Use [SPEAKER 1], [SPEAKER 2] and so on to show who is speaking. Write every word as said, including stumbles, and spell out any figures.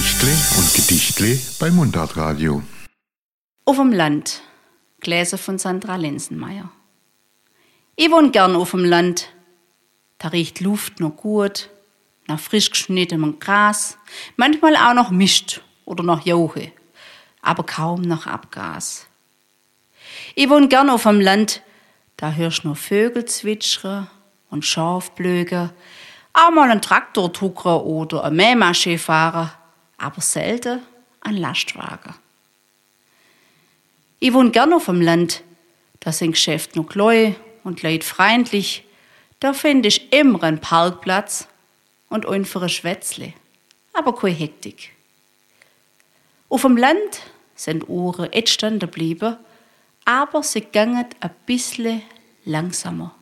[SPEAKER 1] Geschichtle und Gedichtle bei Mundartradio.
[SPEAKER 2] Auf dem Land. Gläser von Sandra Lenzenmeier. Ich wohne gern auf dem Land. Da riecht Luft noch gut, nach frisch geschnittenem Gras, manchmal auch noch Mist oder noch Jauche, aber kaum noch Abgas. Ich wohne gern auf dem Land. Da hörst du noch Vögel zwitschern und Schafblöken, auch mal einen Traktor tuckern oder eine Mähmasche fahren, aber selten ein Lastwagen. Ich wohne gern auf dem Land. Da sind Geschäfte noch gläu und leidfreundlich. Da find ich immer einen Parkplatz und einfach ein Schwätzle, aber keine Hektik. Auf dem Land sind Uhren echt stehen geblieben, aber sie gingen ein bisschen langsamer.